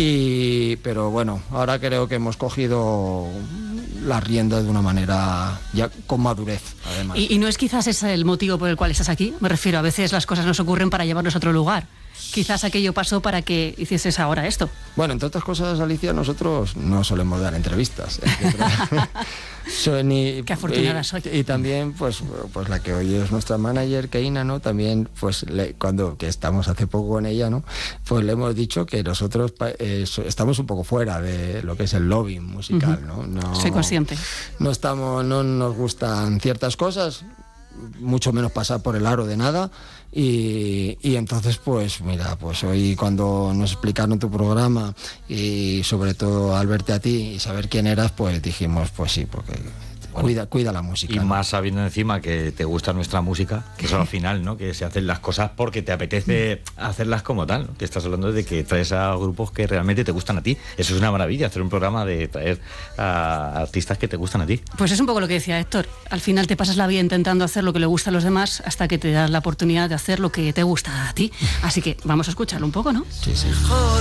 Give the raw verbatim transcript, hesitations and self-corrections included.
Y, pero bueno, ahora creo que hemos cogido las riendas de una manera ya con madurez, además. ¿Y, y no es quizás ese el motivo por el cual estás aquí? Me refiero, a veces las cosas nos ocurren para llevarnos a otro lugar. Quizás aquello pasó para que hicieses ahora esto. Bueno, entre otras cosas, Alicia, nosotros no solemos dar entrevistas. Soy ni, Qué afortunada y, soy. Y también, pues, pues la que hoy es nuestra manager, Keina, ¿no? También, pues, le, cuando que estamos hace poco con ella, ¿no? Pues le hemos dicho que nosotros eh, estamos un poco fuera de lo que es el lobbying musical, uh-huh. ¿no? No, soy consciente. No estamos, no nos gustan ciertas cosas, mucho menos pasar por el aro de nada. Y, y entonces, pues mira, pues hoy cuando nos explicaron tu programa y sobre todo al verte a ti y saber quién eras, pues dijimos, pues sí, porque bueno, cuida, cuida la música. Y ¿no? más sabiendo encima que te gusta nuestra música, que eso al final, ¿no? Que se hacen las cosas porque te apetece hacerlas como tal, ¿no? Que estás hablando de que traes a grupos que realmente te gustan a ti. Eso es una maravilla, hacer un programa de traer a artistas que te gustan a ti. Pues es un poco lo que decía Héctor. Al final te pasas la vida intentando hacer lo que le gusta a los demás hasta que te das la oportunidad de hacer lo que te gusta a ti. Así que vamos a escucharlo un poco, ¿no? Sí, sí.